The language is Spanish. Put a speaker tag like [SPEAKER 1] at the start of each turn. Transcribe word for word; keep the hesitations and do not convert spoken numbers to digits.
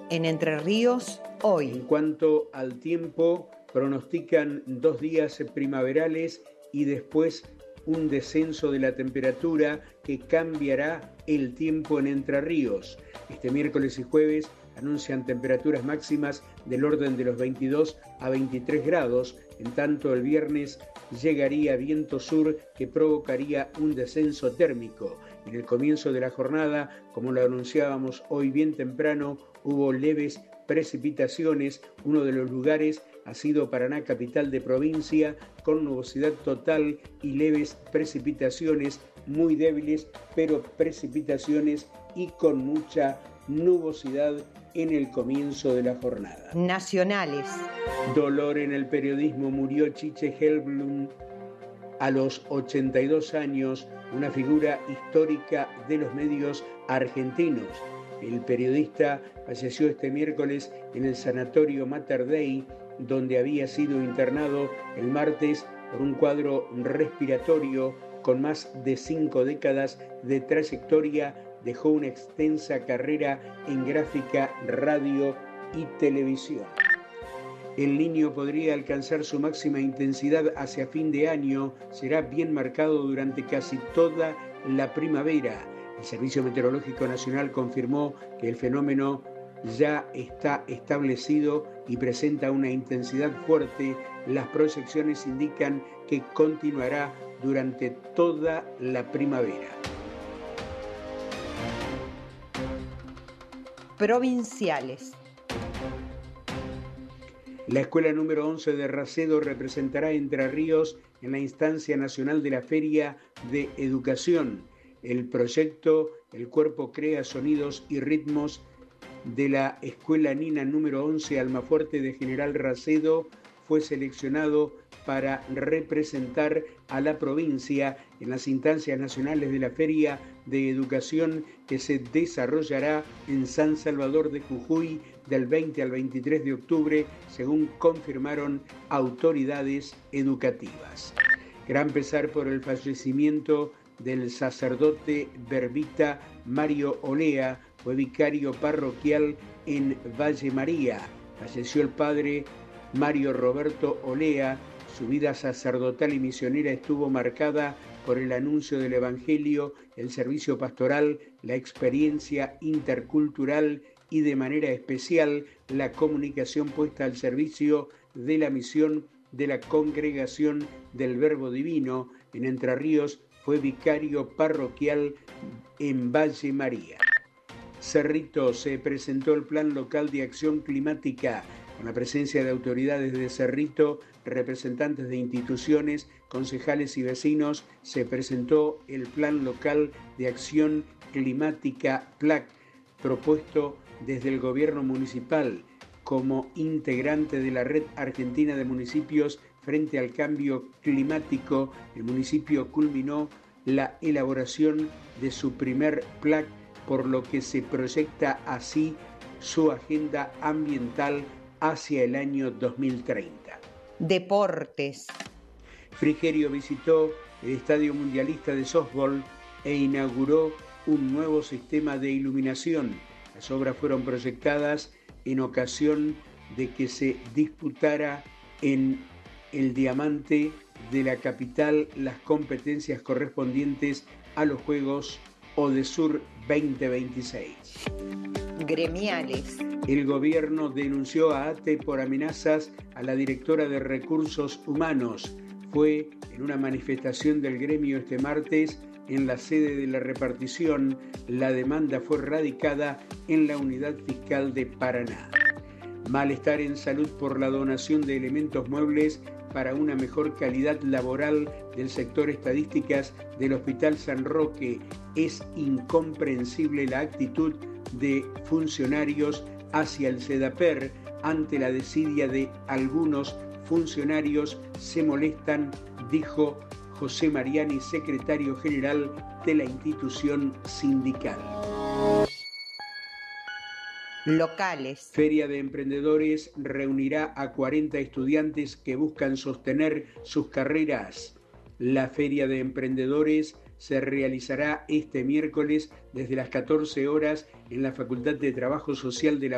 [SPEAKER 1] En Entre Ríos, hoy.
[SPEAKER 2] En cuanto al tiempo, pronostican dos días primaverales y después un descenso de la temperatura que cambiará el tiempo en Entre Ríos. Este miércoles y jueves anuncian temperaturas máximas del orden de los veintidós a veintitrés grados, en tanto el viernes llegaría viento sur que provocaría un descenso térmico. En el comienzo de la jornada, como lo anunciábamos hoy bien temprano, hubo leves precipitaciones. Uno de los lugares ha sido Paraná, capital de provincia, con nubosidad total y leves precipitaciones muy débiles, pero precipitaciones y con mucha nubosidad en el comienzo de la jornada.
[SPEAKER 1] Nacionales.
[SPEAKER 2] Dolor en el periodismo. Murió Chiche Helblum a los ochenta y dos años, una figura histórica de los medios argentinos. El periodista falleció este miércoles en el sanatorio Mater Dei, donde había sido internado el martes por un cuadro respiratorio. Con más de cinco décadas de trayectoria, dejó una extensa carrera en gráfica, radio y televisión. El Niño podría alcanzar su máxima intensidad hacia fin de año. Será bien marcado durante casi toda la primavera. El Servicio Meteorológico Nacional confirmó que el fenómeno ya está establecido y presenta una intensidad fuerte. Las proyecciones indican que continuará durante toda la primavera.
[SPEAKER 1] Provinciales.
[SPEAKER 2] La escuela número once de Racedo representará a Entre Ríos en la instancia nacional de la Feria de Educación. El proyecto El Cuerpo Crea Sonidos y Ritmos de la Escuela Nina número once Almafuerte de General Racedo fue seleccionado para representar a la provincia en las instancias nacionales de la Feria de Educación que se desarrollará en San Salvador de Jujuy del veinte al veintitrés de octubre, según confirmaron autoridades educativas. Gran pesar por el fallecimiento del sacerdote berbita Mario Olea, fue vicario parroquial en Valle María. Falleció el padre Mario Roberto Olea. Su vida sacerdotal y misionera estuvo marcada por el anuncio del Evangelio, el servicio pastoral, la experiencia intercultural y de manera especial la comunicación puesta al servicio de la misión de la Congregación del Verbo Divino. En Entre Ríos fue vicario parroquial en Valle María. Cerrito, se presentó el Plan Local de Acción Climática, con la presencia de autoridades de Cerrito, representantes de instituciones, concejales y vecinos. Se presentó el Plan Local de Acción Climática P L A C, propuesto desde el gobierno municipal como integrante de la Red Argentina de Municipios frente al cambio climático. El municipio culminó la elaboración de su primer P L A C, por lo que se proyecta así su agenda ambiental hacia el año dos mil treinta.
[SPEAKER 1] Deportes.
[SPEAKER 2] Frigerio visitó el Estadio Mundialista de Softball e inauguró un nuevo sistema de iluminación. Las obras fueron proyectadas en ocasión de que se disputara en el Diamante de la capital las competencias correspondientes a los Juegos Odesur veinte veintiséis.
[SPEAKER 1] Gremiales.
[SPEAKER 2] El gobierno denunció a ATE por amenazas a la directora de Recursos Humanos. Fue en una manifestación del gremio este martes en la sede de la repartición. La demanda fue radicada en la unidad fiscal de Paraná. Malestar en salud por la donación de elementos muebles para una mejor calidad laboral del sector estadísticas del Hospital San Roque. Es incomprensible la actitud de funcionarios hacia el SEDAPER. Ante la desidia de algunos funcionarios se molestan, dijo José Mariani, secretario general de la institución sindical.
[SPEAKER 1] Locales.
[SPEAKER 2] Feria de Emprendedores reunirá a cuarenta estudiantes que buscan sostener sus carreras. La Feria de Emprendedores se realizará este miércoles desde las catorce horas en la Facultad de Trabajo Social de la